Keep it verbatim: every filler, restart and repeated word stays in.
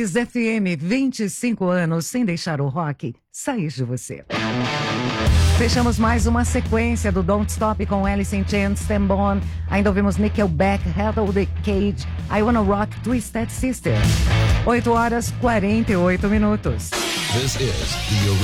Kiss F M, vinte e cinco anos sem deixar o rock sair de você. Fechamos mais uma sequência do Don't Stop com Alice in Chains, Stand On. Ainda ouvimos Nickelback, Rattle the Cage, I Wanna Rock, Twisted Sister. oito horas e quarenta e oito minutos. This is the